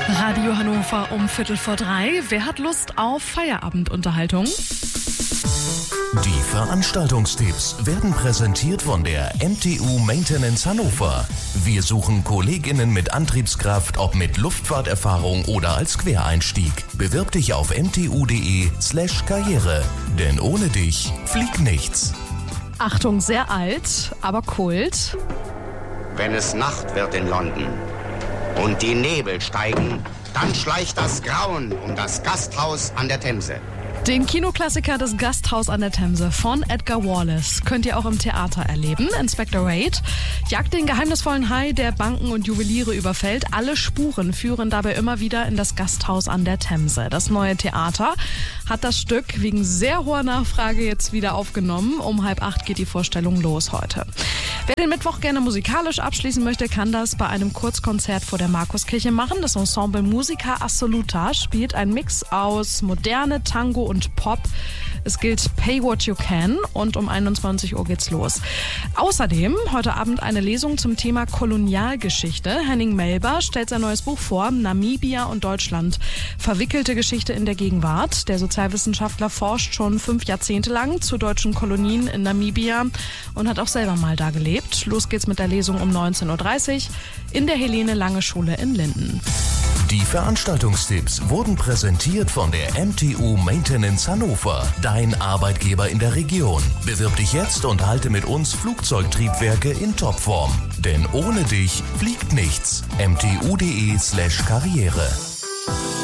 Radio Hannover um 2:15. Wer hat Lust auf Feierabendunterhaltung? Die Veranstaltungstipps werden präsentiert von der MTU Maintenance Hannover. Wir suchen KollegInnen mit Antriebskraft, ob mit Luftfahrterfahrung oder als Quereinstieg. Bewirb dich auf mtu.de/karriere. Denn ohne dich fliegt nichts. Achtung, sehr alt, aber Kult. Wenn es Nacht wird in London und die Nebel steigen, dann schleicht das Grauen um das Gasthaus an der Themse. Den Kinoklassiker Das Gasthaus an der Themse von Edgar Wallace könnt ihr auch im Theater erleben. Inspector Raid jagt den geheimnisvollen Hai, der Banken und Juweliere überfällt. Alle Spuren führen dabei immer wieder in das Gasthaus an der Themse. Das neue Theater hat das Stück wegen sehr hoher Nachfrage jetzt wieder aufgenommen. Um 7:30 geht die Vorstellung los heute. Wer den Mittwoch gerne musikalisch abschließen möchte, kann das bei einem Kurzkonzert vor der Markuskirche machen. Das Ensemble Musica Assoluta spielt einen Mix aus Moderne, Tango und Pop. Es gilt Pay What You Can und um 21 Uhr geht's los. Außerdem heute Abend eine Lesung zum Thema Kolonialgeschichte. Henning Melber stellt sein neues Buch vor, Namibia und Deutschland. Verwickelte Geschichte in der Gegenwart. Der Sozialwissenschaftler forscht schon 5 Jahrzehnte lang zu deutschen Kolonien in Namibia und hat auch selber mal da gelebt. Los geht's mit der Lesung um 19:30 Uhr in der Helene Lange Schule in Linden. Die Veranstaltungstipps wurden präsentiert von der MTU Maintenance Hannover, dein Arbeitgeber in der Region. Bewirb dich jetzt und halte mit uns Flugzeugtriebwerke in Topform. Denn ohne dich fliegt nichts. mtu.de/karriere.